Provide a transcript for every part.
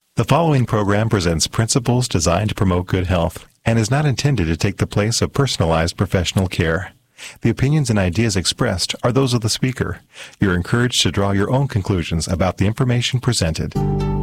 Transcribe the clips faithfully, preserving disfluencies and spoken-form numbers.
The following program presents principles designed to promote good health and is not intended to take the place of personalized professional care. The opinions and ideas expressed are those of the speaker. You're encouraged to draw your own conclusions about the information presented.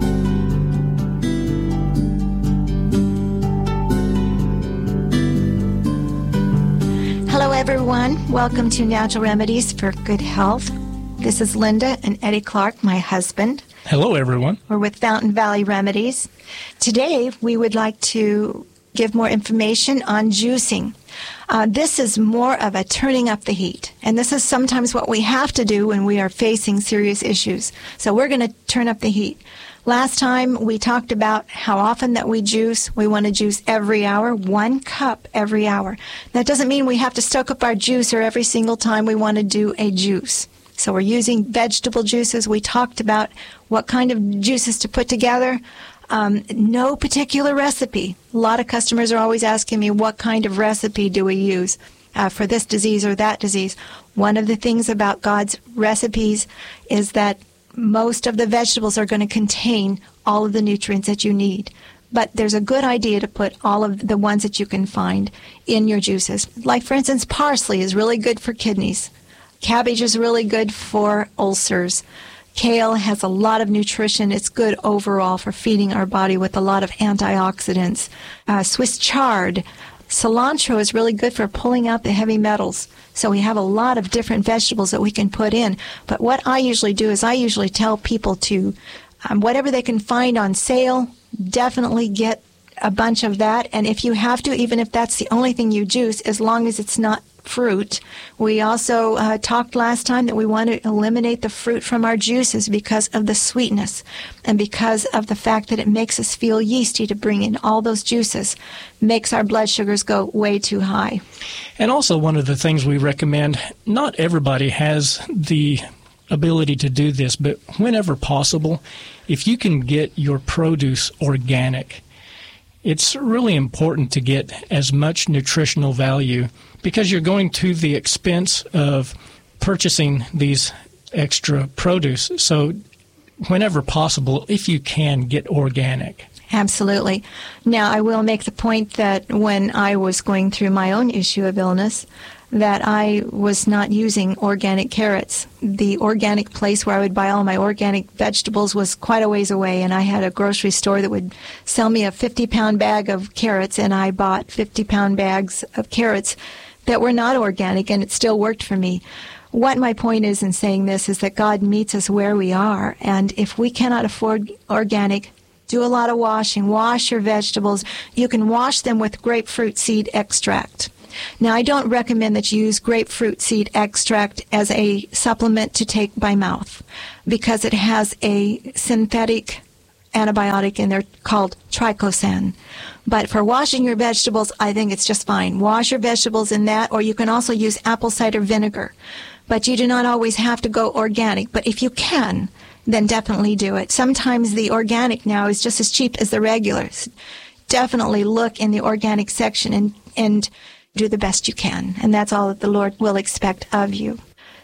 Hello, everyone. Welcome to Natural Remedies for Good Health. This is Linda and Eddie Clark, my husband. Hello, everyone. We're with Fountain Valley Remedies. Today, we would like to give more information on juicing. Uh, this is more of a turning up the heat, and this is sometimes what we have to do when we are facing serious issues. So we're going to turn up the heat. Last time, we talked about how often that we juice. We want to juice every hour, one cup every hour. That doesn't mean we have to stoke up our juicer every single time we want to do a juice. So we're using vegetable juices. We talked about what kind of juices to put together. Um, no particular recipe. A lot of customers are always asking me, what kind of recipe do we use uh, for this disease or that disease? One of the things about God's recipes is that most of the vegetables are going to contain all of the nutrients that you need. But there's a good idea to put all of the ones that you can find in your juices. Like, for instance, parsley is really good for kidneys. Cabbage is really good for ulcers. Kale has a lot of nutrition. It's good overall for feeding our body with a lot of antioxidants. Uh, Swiss chard. Cilantro is really good for pulling out the heavy metals. So we have a lot of different vegetables that we can put in. But what I usually do is I usually tell people to, um, whatever they can find on sale, definitely get a bunch of that. And if you have to, even if that's the only thing you juice, as long as it's not fruit. We also uh, talked last time that we want to eliminate the fruit from our juices because of the sweetness and because of the fact that it makes us feel yeasty to bring in all those juices, makes our blood sugars go way too high. And also one of the things we recommend, not everybody has the ability to do this, but whenever possible, if you can get your produce organic, it's really important to get as much nutritional value because you're going to the expense of purchasing these extra produce. So whenever possible, if you can, get organic. Absolutely. Now, I will make the point that when I was going through my own issue of illness, that I was not using organic carrots. The organic place where I would buy all my organic vegetables was quite a ways away, and I had a grocery store that would sell me a fifty-pound bag of carrots, and I bought fifty-pound bags of carrots that were not organic, and it still worked for me. What my point is in saying this is that God meets us where we are, and if we cannot afford organic, do a lot of washing. Wash your vegetables. You can wash them with grapefruit seed extract. Now, I don't recommend that you use grapefruit seed extract as a supplement to take by mouth because it has a synthetic antibiotic in there called triclosan. But for washing your vegetables, I think it's just fine. Wash your vegetables in that, or you can also use apple cider vinegar. But you do not always have to go organic. But if you can, then definitely do it. Sometimes the organic now is just as cheap as the regulars. Definitely look in the organic section and, and do the best you can, and that's all that the Lord will expect of you.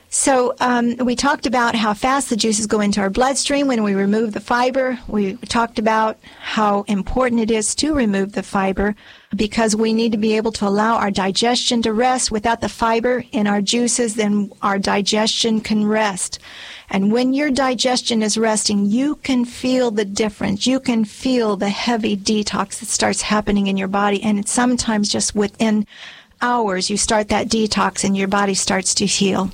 So um, we talked about how fast the juices go into our bloodstream when we remove the fiber. We talked about how important it is to remove the fiber because we need to be able to allow our digestion to rest. Without the fiber in our juices, then our digestion can rest. And when your digestion is resting, you can feel the difference. You can feel the heavy detox that starts happening in your body, and it's sometimes just within hours you start that detox and your body starts to heal.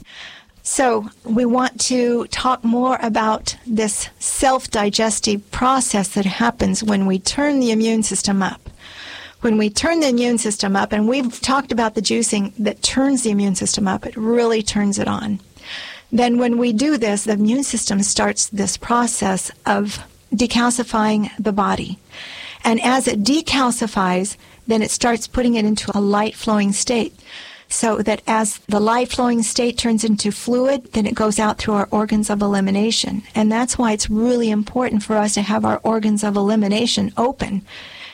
So we want to talk more about this self-digestive process that happens when we turn the immune system up. When we turn the immune system up, and we've talked about the juicing that turns the immune system up, it really turns it on. Then when we do this, the immune system starts this process of decalcifying the body. And as it decalcifies, then it starts putting it into a light-flowing state. So that as the light-flowing state turns into fluid, then it goes out through our organs of elimination. And that's why it's really important for us to have our organs of elimination open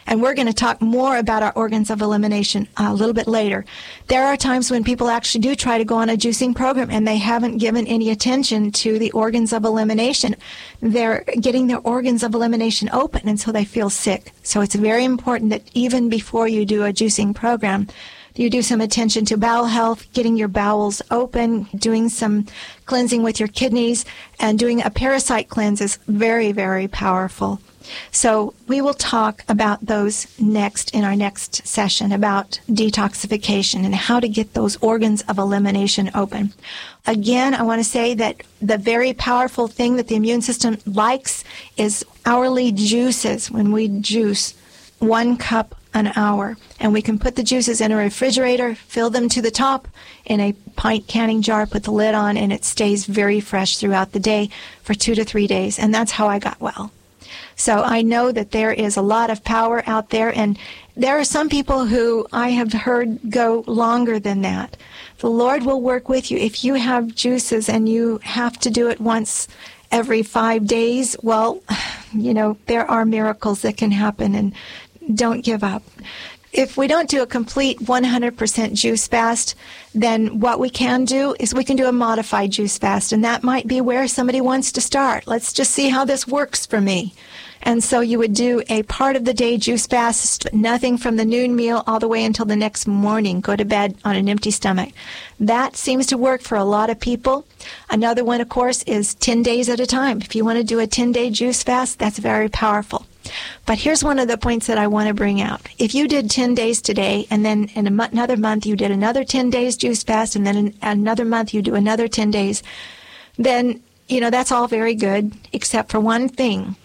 And we're going to talk more about our organs of elimination a little bit later. There are times when people actually do try to go on a juicing program and they haven't given any attention to the organs of elimination. They're getting their organs of elimination open, and so they feel sick. So it's very important that even before you do a juicing program, you do some attention to bowel health, getting your bowels open, doing some cleansing with your kidneys, and doing a parasite cleanse is very, very powerful. So we will talk about those next in our next session, about detoxification and how to get those organs of elimination open. Again, I want to say that the very powerful thing that the immune system likes is hourly juices. When we juice one cup an hour, and we can put the juices in a refrigerator, fill them to the top in a pint canning jar, put the lid on, and it stays very fresh throughout the day for two to three days. And that's how I got well. So I know that there is a lot of power out there, and there are some people who I have heard go longer than that. The Lord will work with you. If you have juices and you have to do it once every five days, well, you know, there are miracles that can happen, and don't give up. If we don't do a complete one hundred percent juice fast, then what we can do is we can do a modified juice fast, and that might be where somebody wants to start. Let's just see how this works for me. And so you would do a part of the day juice fast, nothing from the noon meal all the way until the next morning. Go to bed on an empty stomach. That seems to work for a lot of people. Another one, of course, is ten days at a time. If you want to do a ten-day juice fast, that's very powerful. But here's one of the points that I want to bring out. If you did ten days today, and then in a mo- another month you did another ten days juice fast, and then in another month you do another ten days, then, you know, that's all very good, except for one thing.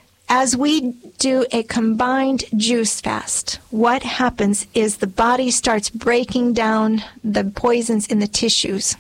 As we do a combined juice fast, what happens is the body starts breaking down the poisons in the tissues.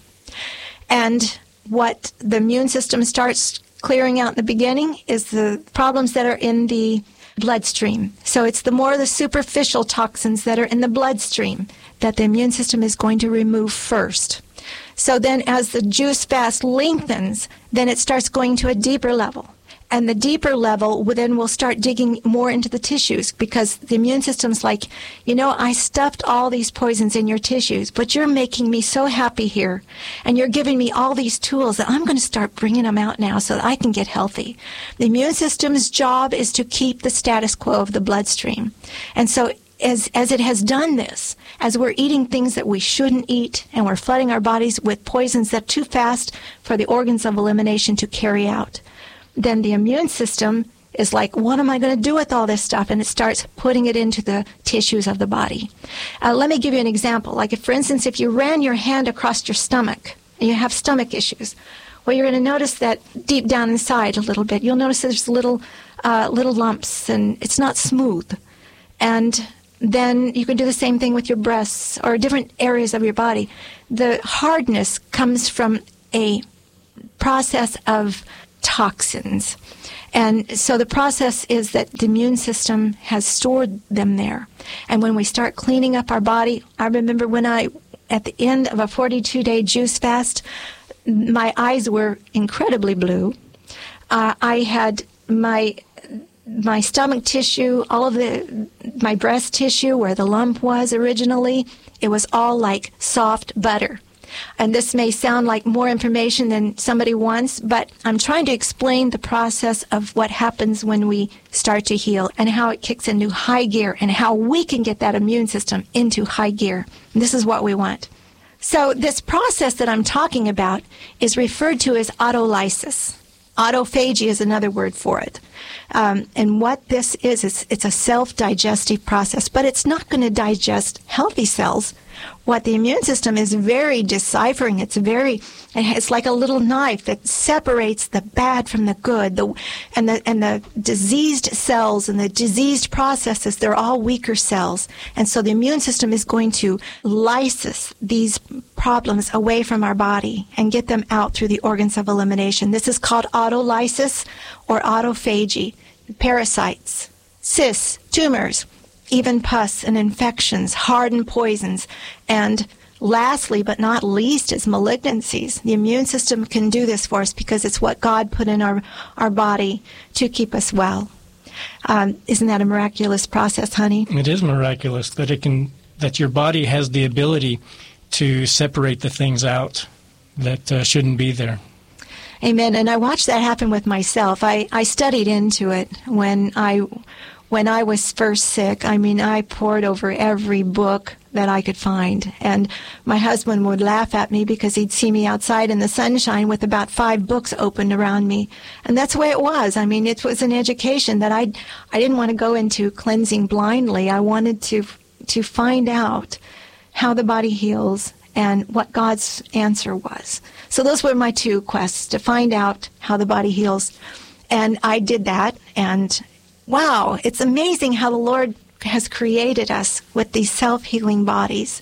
And what the immune system starts clearing out in the beginning is the problems that are in the bloodstream. So it's the more the superficial toxins that are in the bloodstream that the immune system is going to remove first. So then as the juice fast lengthens, then it starts going to a deeper level. And the deeper level then will start digging more into the tissues, because the immune system's like, you know, I stuffed all these poisons in your tissues, but you're making me so happy here. And you're giving me all these tools that I'm going to start bringing them out now so that I can get healthy. The immune system's job is to keep the status quo of the bloodstream. And so as, as it has done this, as we're eating things that we shouldn't eat, and we're flooding our bodies with poisons that are too fast for the organs of elimination to carry out, then the immune system is like, what am I going to do with all this stuff? And it starts putting it into the tissues of the body. Uh, let me give you an example. Like, if, for instance, if you ran your hand across your stomach and you have stomach issues, well, you're going to notice that deep down inside a little bit, you'll notice there's little, uh, little lumps, and it's not smooth. And then you can do the same thing with your breasts or different areas of your body. The hardness comes from a process of toxins. And so the process is that the immune system has stored them there. And when we start cleaning up our body, I remember when I, at the end of a forty-two day juice fast, my eyes were incredibly blue. Uh, I had my my stomach tissue, all of the, my breast tissue where the lump was originally, it was all like soft butter. And this may sound like more information than somebody wants, but I'm trying to explain the process of what happens when we start to heal and how it kicks into high gear and how we can get that immune system into high gear. And this is what we want. So this process that I'm talking about is referred to as autolysis. Autophagy is another word for it. Um, and what this is, is it's a self-digestive process, but it's not going to digest healthy cells. What the immune system is very deciphering, it's very, it's like a little knife that separates the bad from the good, the, and the and the diseased cells and the diseased processes, they're all weaker cells. And so the immune system is going to lysis these problems away from our body and get them out through the organs of elimination. This is called autolysis or autophagy. Parasites, cysts, tumors, even pus and infections, hardened poisons, and lastly but not least is malignancies. The immune system can do this for us because it's what God put in our, our body to keep us well. Um, isn't that a miraculous process, honey? It is miraculous that it can that your body has the ability to separate the things out that uh, shouldn't be there. Amen. And I watched that happen with myself. I, I studied into it when I when I was first sick. I mean, I pored over every book that I could find. And my husband would laugh at me because he'd see me outside in the sunshine with about five books opened around me. And that's the way it was. I mean, it was an education that I I didn't want to go into cleansing blindly. I wanted to to find out how the body heals and what God's answer was. So those were my two quests, to find out how the body heals. And I did that, and wow, it's amazing how the Lord has created us with these self-healing bodies.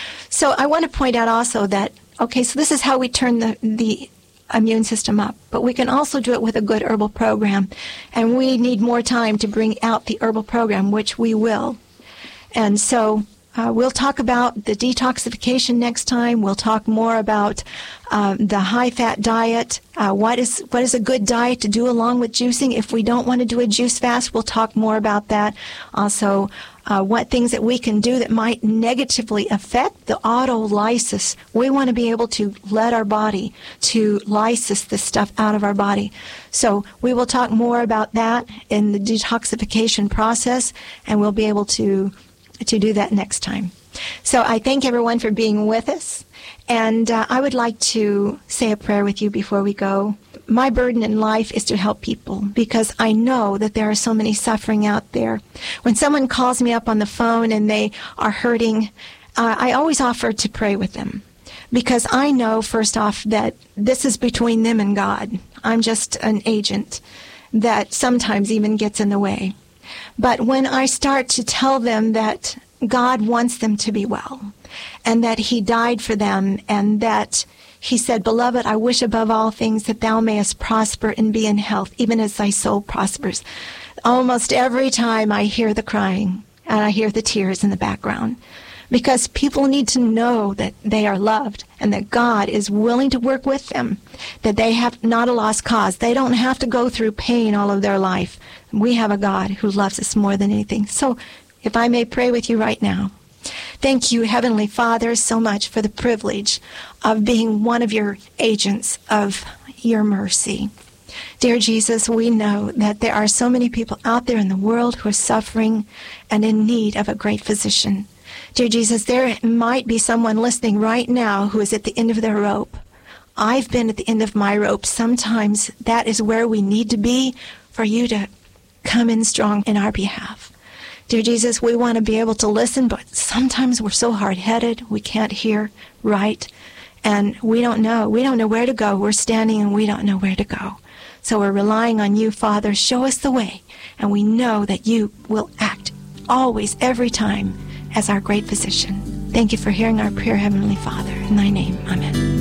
So I want to point out also that, okay, so this is how we turn the, the immune system up, but we can also do it with a good herbal program. And we need more time to bring out the herbal program, which we will. And so uh, we'll talk about the detoxification next time. We'll talk more about uh, the high-fat diet. Uh, what is what is a good diet to do along with juicing? If we don't want to do a juice fast, we'll talk more about that. Also, uh, what things that we can do that might negatively affect the autolysis. We want to be able to let our body to lysis this stuff out of our body. So we will talk more about that in the detoxification process, and we'll be able to to do that next time. So I thank everyone for being with us, and uh, I would like to say a prayer with you before we go. My burden in life is to help people, because I know that there are so many suffering out there. When someone calls me up on the phone and they are hurting, uh, I always offer to pray with them, because I know, first off, that this is between them and God. I'm just an agent that sometimes even gets in the way. But when I start to tell them that God wants them to be well, and that He died for them, and that He said, "Beloved, I wish above all things that thou mayest prosper and be in health, even as thy soul prospers," almost every time I hear the crying, and I hear the tears in the background. Because people need to know that they are loved and that God is willing to work with them, that they have not a lost cause. They don't have to go through pain all of their life. We have a God who loves us more than anything. So if I may pray with you right now. Thank you, Heavenly Father, so much for the privilege of being one of your agents of your mercy. Dear Jesus, we know that there are so many people out there in the world who are suffering and in need of a great physician. Dear Jesus, there might be someone listening right now who is at the end of their rope. I've been at the end of my rope. Sometimes that is where we need to be for you to come in strong in our behalf. Dear Jesus, we want to be able to listen, but sometimes we're so hard-headed, we can't hear right, and we don't know. We don't know where to go. We're standing and we don't know where to go. So we're relying on you, Father. Show us the way, and we know that you will act always, every time, as our great physician. Thank you for hearing our prayer, Heavenly Father. In thy name, amen.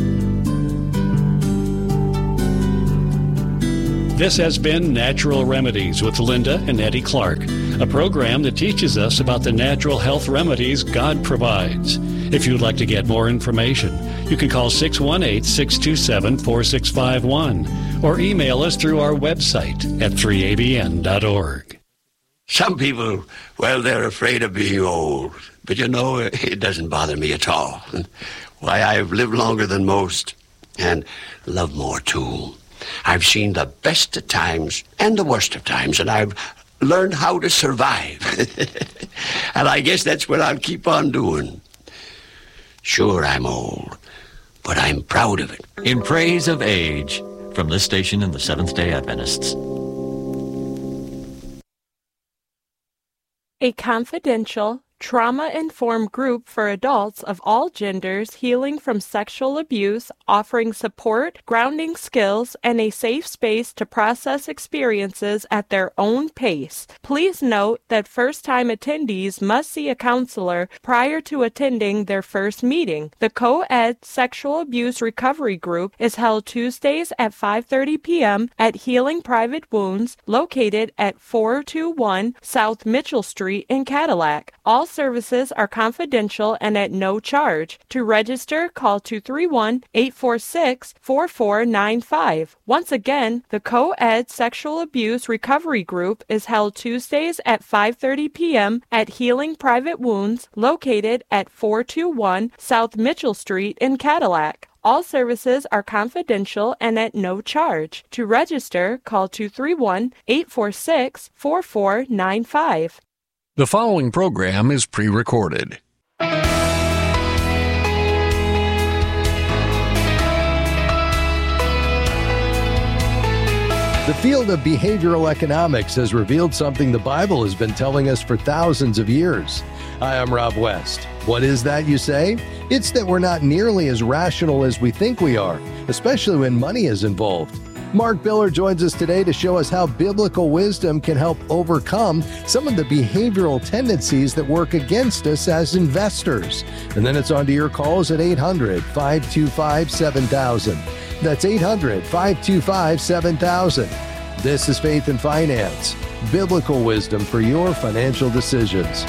This has been Natural Remedies with Linda and Eddie Clark, a program that teaches us about the natural health remedies God provides. If you'd like to get more information, you can call six one eight, six two seven, four six five one or email us through our website at three A B N dot org. Some people, well, they're afraid of being old. But you know, it doesn't bother me at all. Why, I've lived longer than most and love more, too. I've seen the best of times and the worst of times, and I've learned how to survive. And I guess that's what I'll keep on doing. Sure, I'm old, but I'm proud of it. In Praise of Age, from this station and the Seventh-day Adventists. A confidential, trauma-informed group for adults of all genders healing from sexual abuse, offering support, grounding skills, and a safe space to process experiences at their own pace. Please note that first-time attendees must see a counselor prior to attending their first meeting. The Co-Ed Sexual Abuse Recovery Group is held Tuesdays at five thirty p.m. at Healing Private Wounds, located at four two one South Mitchell Street in Cadillac. All services are confidential and at no charge. To register, call two three one, eight four six, four four nine five. Once again, the Co-Ed Sexual Abuse Recovery Group is held Tuesdays at five thirty p.m. at Healing Private Wounds, located at four two one South Mitchell Street in Cadillac. All services are confidential and at no charge. To register, call two three one, eight four six, four four nine five. The following program is pre-recorded. The field of behavioral economics has revealed something the Bible has been telling us for thousands of years. Hi, I'm Rob West. What is that, you say? It's that we're not nearly as rational as we think we are, especially when money is involved. Mark Biller joins us today to show us how biblical wisdom can help overcome some of the behavioral tendencies that work against us as investors. And then it's on to your calls at eight hundred, five two five, seven thousand. That's eight hundred, five two five, seven thousand. This is Faith and Finance, biblical wisdom for your financial decisions.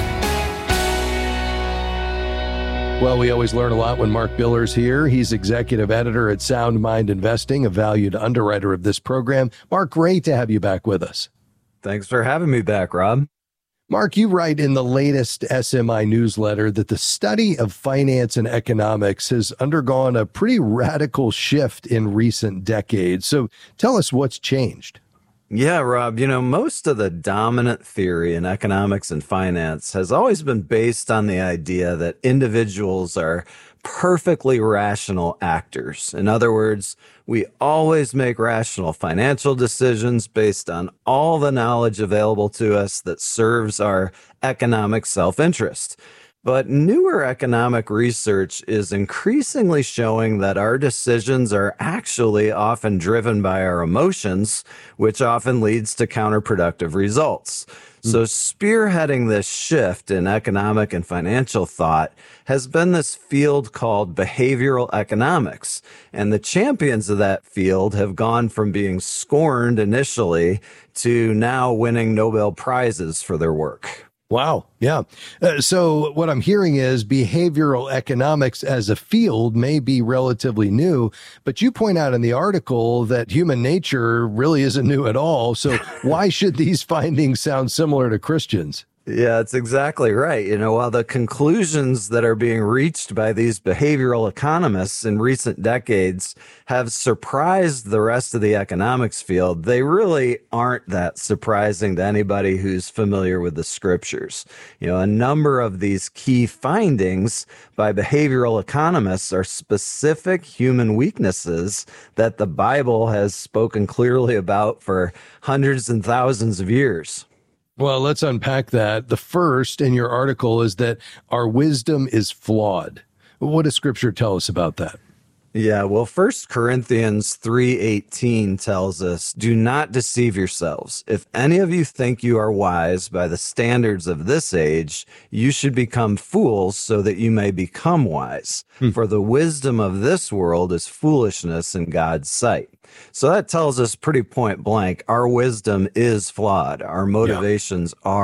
Well, we always learn a lot when Mark Biller's here. He's executive editor at Sound Mind Investing, a valued underwriter of this program. Mark, great to have you back with us. Thanks for having me back, Rob. Mark, you write in the latest S M I newsletter that the study of finance and economics has undergone a pretty radical shift in recent decades. So tell us what's changed. Yeah, Rob, you know, most of the dominant theory in economics and finance has always been based on the idea that individuals are perfectly rational actors. In other words, we always make rational financial decisions based on all the knowledge available to us that serves our economic self-interest. But newer economic research is increasingly showing that our decisions are actually often driven by our emotions, which often leads to counterproductive results. Mm. So spearheading this shift in economic and financial thought has been this field called behavioral economics. And the champions of that field have gone from being scorned initially to now winning Nobel Prizes for their work. Wow. Yeah. Uh, so what I'm hearing is behavioral economics as a field may be relatively new, but you point out in the article that human nature really isn't new at all. So why should these findings sound similar to Christians? Yeah, that's exactly right. You know, while the conclusions that are being reached by these behavioral economists in recent decades have surprised the rest of the economics field, they really aren't that surprising to anybody who's familiar with the scriptures. You know, a number of these key findings by behavioral economists are specific human weaknesses that the Bible has spoken clearly about for hundreds and thousands of years. Well, let's unpack that. The first in your article is that our wisdom is flawed. What does Scripture tell us about that? Yeah, well, First Corinthians three eighteen tells us, "Do not deceive yourselves. If any of you think you are wise by the standards of this age, you should become fools so that you may become wise. Hmm. For the wisdom of this world is foolishness in God's sight." So that tells us pretty point blank, our wisdom is flawed. Our motivations yeah. are